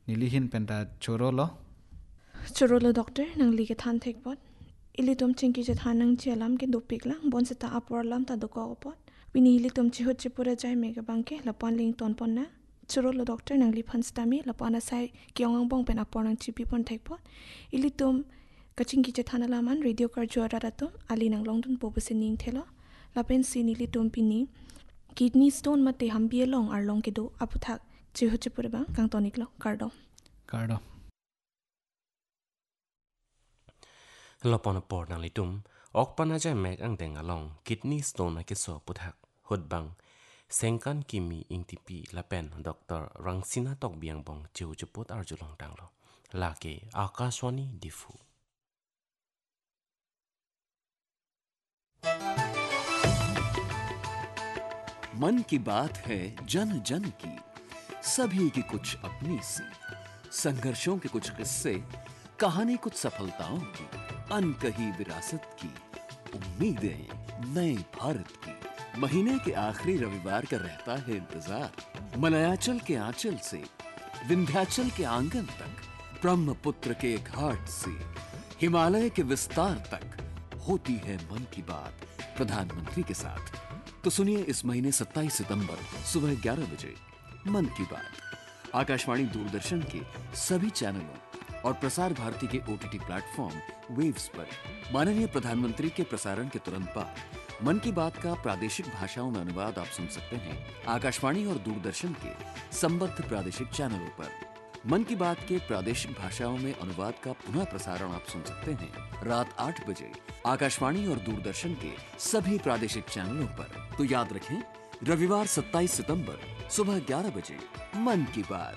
nilihin penta chorolo Churolo doctor nang li ke than thek pot ili tom chingki je than nang chelam ke dopik lang bon se ta apor lam ta doko pot wini ili tom chi hot chi pura jai me ga bang ke lapan ling ton pon na churolo doctor nang li phan stami lapan asai kyong bong pen apor nang chi pi pon thek pot ili tom kachingki je than alaman radio kar jo ra tom ali nang long dun po se ning thelo lapen sin ili tom pini kidney stone mate hambie long ar long ke do aputhak chi hot chi pura bang kang tonik lo kardo lopon por nang litum ok panaja mek ang deng along kidney stone na keso puthak hotbang sengkan kimi ingtipi lapen dr rangsina tok biang bong chiu chuput arjulong tanglo lake akashwani difu मन की बात है जन जन की सभी की कुछ अपनी सी संघर्षों के कुछ किस्से कहानी कुछ सफलताओं की अनकही विरासत की उम्मीदें नए भारत की महीने के आखिरी रविवार का रहता है इंतजार मलयाचल के आंचल से विंध्याचल के आंगन तक ब्रह्मपुत्र के घाट से हिमालय के विस्तार तक होती है मन की बात प्रधानमंत्री के साथ। तो सुनिए इस महीने 27 सितंबर सुबह 11 बजे मन की बात आकाशवाणी दूरदर्शन के सभी चैनलों और प्रसार भारती के OTT प्लेटफॉर्म वेव्स पर माननीय प्रधानमंत्री के प्रसारण के तुरंत बाद मन की बात का प्रादेशिक भाषाओं में अनुवाद आप सुन सकते हैं आकाशवाणी और दूरदर्शन के संबद्ध प्रादेशिक चैनलों पर। मन की बात के प्रादेशिक भाषाओं में अनुवाद का पुनः प्रसारण आप सुन सकते हैं रात 8 बजे आकाशवाणी और दूरदर्शन के सभी प्रादेशिक चैनलों पर। तो याद रखें रविवार 27 सितंबर सुबह 11 बजे मन की बात।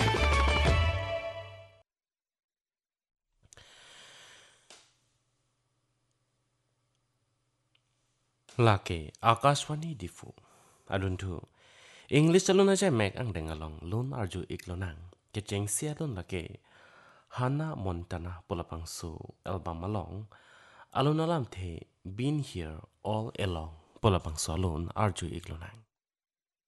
lake akashwani difu aduntu english alona ja mek ang dengalong lon arju iklonang ke chengsia don lake hana montana polapangsu album along alona lam the been here all along polapangsu alon arju iklonang